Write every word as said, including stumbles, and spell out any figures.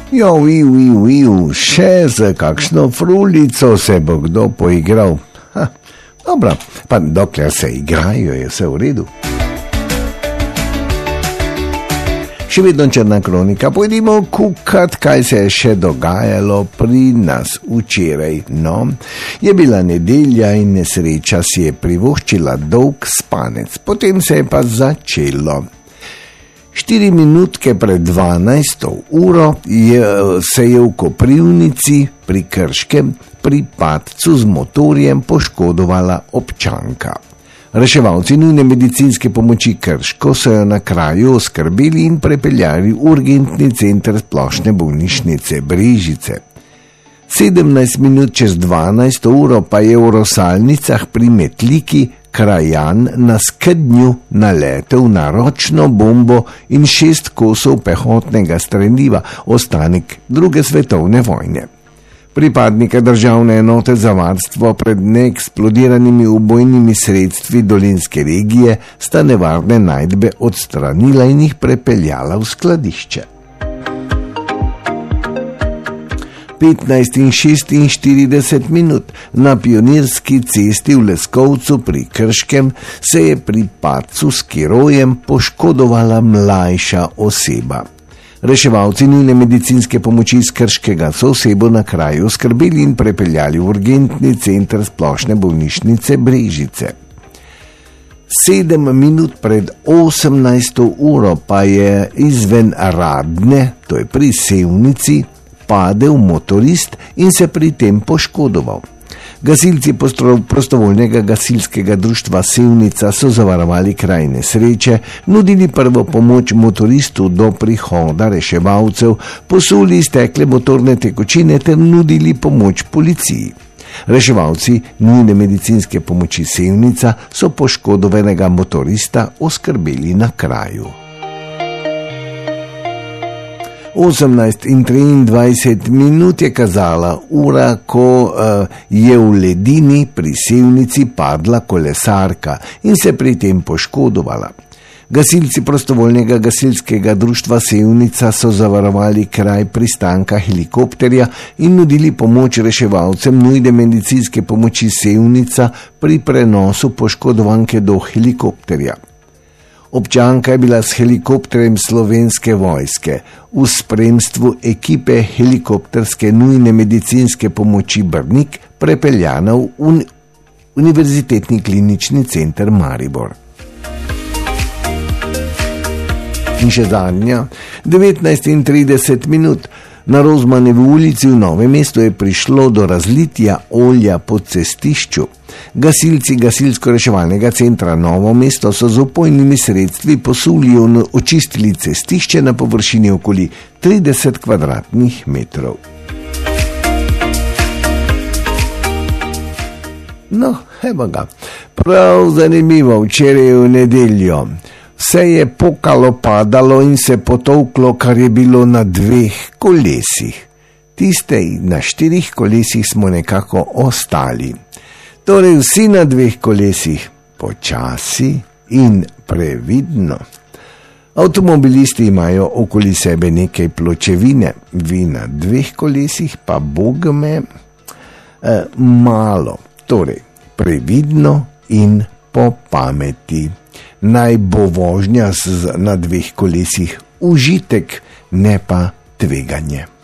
Jo, viu, viu, viu, še za kakšno frulico se bo kdo poigral. Ha, dobro, pa dokler se igrajo, je vse v redu. Še vedno črna kronika, pojdimo kukat, kaj se je še dogajalo pri nas včeraj. No, je bila nedelja in nesreča si je privoščila dolg spanec, potem se je pa začelo. Štiri minutke pred dvanajsto uro je, se je v Koprivnici pri Krškem pri padcu z motorjem poškodovala občanka. Reševalci nujne medicinske pomoči Krško so jo na kraju oskrbeli in prepeljali v urgentni center splošne bolnišnice Brežice. sedemnajst minut čez dvanajsto uro pa je v Rosalnicah pri Metliki krajan na skednju naletel na ročno bombo in šest kosov pehotnega streliva, ostanek druge svetovne vojne. Pripadnika državne enote za varstvo pred neeksplodiranimi ubojnimi sredstvi Dolenjske regije sta nevarne najdbe odstranila in jih prepeljala v skladišče. petnajst in šestinštirideset minut na Pionirski cesti v Leskovcu pri Krškem se je pri padcu s kirojem poškodovala mlajša oseba. Reševalci nujne medicinske pomoči iz Krškega so osebo na kraju oskrbeli in prepeljali v urgentni center splošne bolnišnice Brežice. Sedem minut pred osemnajsto uro pa je izven Radne, to je pri Sevnici, padel motorist in se pri tem poškodoval. Gasilci prostovoljnega gasilskega društva Sevnica so zavarovali kraj nesreče, nudili prvo pomoč motoristu do prihoda reševalcev, posuli iztekle motorne tekočine ter nudili pomoč policiji. Reševalci nujne medicinske pomoči Sevnica so poškodovanega motorista oskrbeli na kraju. osemnajst in triindvajset minut je kazala ura, ko uh, je v ledini pri Sevnici padla kolesarka in se pri tem poškodovala. Gasilci prostovoljnega gasilskega društva Sevnica so zavarovali kraj pristanka helikopterja in nudili pomoč reševalcem nujne medicinske pomoči Sevnica pri prenosu poškodovanke do helikopterja. Občanka je bila s helikopterjem Slovenske vojske v spremstvu ekipe helikopterske nujne medicinske pomoči Brnik prepeljana v un- Univerzitetni klinični center Maribor. In še zadnja, devetnajst in trideset minut. Na Rozmanevi ulici v Novem mestu je prišlo do razlitja olja po cestišču. Gasilci gasilsko-reševalnega centra Novo mesto so z opojnimi sredstvi posuli in očistili cestišče na površini okoli trideset kvadratnih metrov. No, evo ga, prav zanimivo, včeraj v nedeljo. Vse je pokalo, padalo in se potovklo, kar je bilo na dveh kolesih. Tiste na štirih kolesih smo nekako ostali. Torej vsi na dveh kolesih, počasi in previdno. Avtomobilisti imajo okoli sebe nekaj pločevine, vi na dveh kolesih pa bogme eh, malo. Torej, previdno in po pameti. Naj bo vožnja na dveh kolesih užitek, ne pa tveganje.